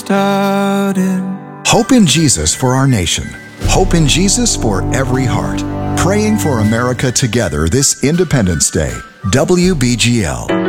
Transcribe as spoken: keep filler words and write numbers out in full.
started. Hope in Jesus for our nation. Hope in Jesus for every heart. Praying for America together this Independence Day. W B G L.